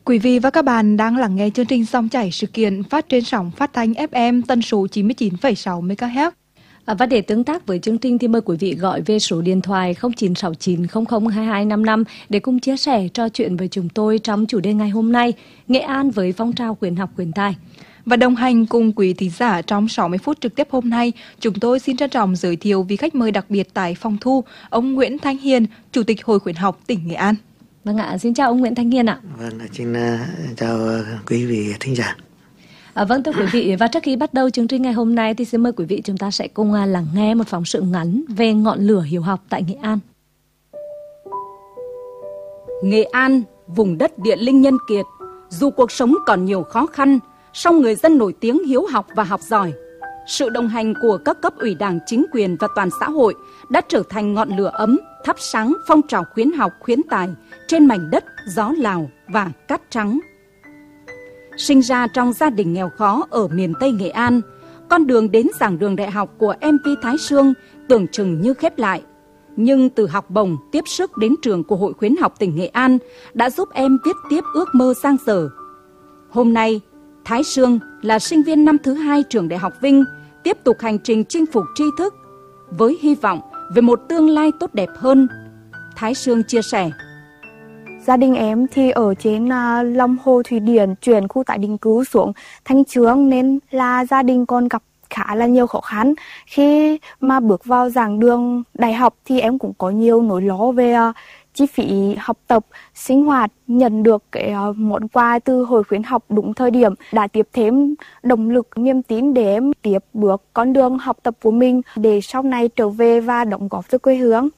Quý vị và các bạn đang lắng nghe chương trình Dòng chảy sự kiện phát trên sóng phát thanh FM tần số 99,6 MHz. Và để tương tác với chương trình thì mời quý vị gọi về số điện thoại 0969 002255 để cùng chia sẻ trò chuyện với chúng tôi trong chủ đề ngày hôm nay, Nghệ An với phong trào khuyến học khuyến tài. Và đồng hành cùng quý thính giả trong 60 phút trực tiếp hôm nay, chúng tôi xin trân trọng giới thiệu vị khách mời đặc biệt tại phòng thu, ông Nguyễn Thanh Hiền, Chủ tịch Hội khuyến học tỉnh Nghệ An. Vâng ạ, xin chào ông Nguyễn Thanh Hiền ạ. Vâng, xin chào quý vị thính giả. Vâng thưa quý vị, và trước khi bắt đầu chương trình ngày hôm nay thì xin mời quý vị chúng ta sẽ cùng lắng nghe một phóng sự ngắn về ngọn lửa hiếu học tại Nghệ An. Nghệ An, vùng đất địa linh nhân kiệt, dù cuộc sống còn nhiều khó khăn, song người dân nổi tiếng hiếu học và học giỏi. Sự đồng hành của các cấp ủy Đảng, chính quyền và toàn xã hội đã trở thành ngọn lửa ấm, thắp sáng phong trào khuyến học khuyến tài trên mảnh đất gió Lào và cát trắng. Sinh ra trong gia đình nghèo khó ở miền Tây Nghệ An, con đường đến giảng đường đại học của em Vi Thái Sương tưởng chừng như khép lại. Nhưng từ học bổng tiếp sức đến trường của Hội khuyến học tỉnh Nghệ An đã giúp em viết tiếp ước mơ dang dở. Hôm nay, Thái Sương là sinh viên năm thứ 2 trường Đại học Vinh, tiếp tục hành trình chinh phục tri thức với hy vọng về một tương lai tốt đẹp hơn. Thái Sương chia sẻ: Gia đình em thì ở trên lòng hồ thủy điện, chuyển khu tái định cư xuống Thanh Chương nên là gia đình còn gặp khá là nhiều khó khăn. Khi mà bước vào giảng đường đại học thì em cũng có nhiều nỗi lo về chi phí học tập, sinh hoạt. Nhận được cái món quà từ Hội khuyến học đúng thời điểm đã tiếp thêm động lực, niềm tin để em tiếp bước con đường học tập của mình để sau này trở về và đóng góp cho quê hương.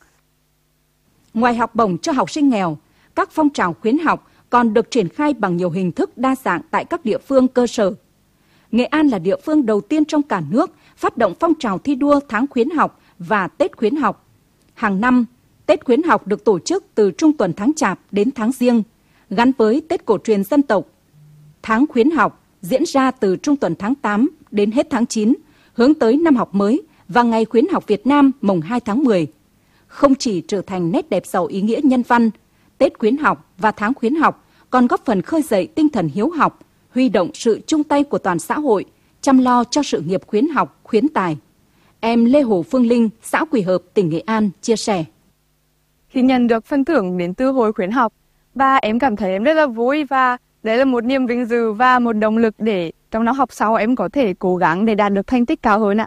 Ngoài học bổng cho học sinh nghèo, các phong trào khuyến học còn được triển khai bằng nhiều hình thức đa dạng tại các địa phương cơ sở. Nghệ An là địa phương đầu tiên trong cả nước phát động phong trào thi đua tháng khuyến học và Tết khuyến học. Hàng năm, Tết khuyến học được tổ chức từ trung tuần tháng Chạp đến tháng Giêng, gắn với Tết cổ truyền dân tộc. Tháng khuyến học diễn ra từ trung tuần tháng 8 đến hết tháng 9, hướng tới năm học mới và Ngày khuyến học Việt Nam mùng 2 tháng 10. Không chỉ trở thành nét đẹp giàu ý nghĩa nhân văn, Tết khuyến học và tháng khuyến học còn góp phần khơi dậy tinh thần hiếu học, huy động sự chung tay của toàn xã hội, chăm lo cho sự nghiệp khuyến học, khuyến tài. Em Lê Hồ Phương Linh, xã Quỳ Hợp, tỉnh Nghệ An chia sẻ: Khi nhận được phần thưởng đến từ Hội khuyến học và em cảm thấy em rất là vui, và đấy là một niềm vinh dự và một động lực để trong năm học sau em có thể cố gắng để đạt được thành tích cao hơn ạ.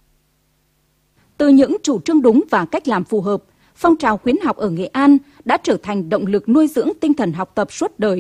Từ những chủ trương đúng và cách làm phù hợp, phong trào khuyến học ở Nghệ An đã trở thành động lực nuôi dưỡng tinh thần học tập suốt đời